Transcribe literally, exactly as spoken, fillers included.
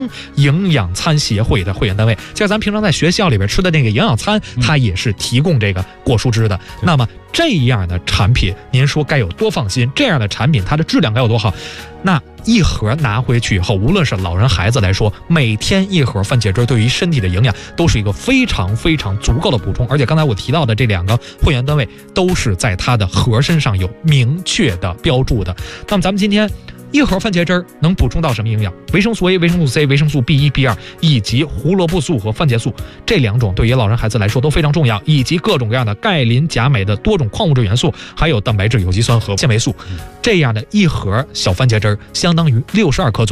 营养餐协会的会员单位，就是咱平常在学校里边吃的那个营养餐，它也是提供这个果蔬汁的。那么这样的产品，您说该有多放心？这样的产品它的质量该有多好？那一盒拿回去以后，无论是老人孩子来说，每天一盒番茄汁对于身体的营养都是一个非常非常足够的补充。而且刚才我提到的这两个会员单位都是在它的盒身上有明确的标注的。那么咱们今天一盒番茄汁能补充到什么营养？维生素 A、维生素 C、维生素 B 一、B 二以及胡萝卜素和番茄素，这两种对于老人孩子来说都非常重要，以及各种各样的钙、磷、钾、镁的多种矿物质元素，还有蛋白质、有机酸和纤维素。这样的一盒小番茄汁相当于六十二克左右。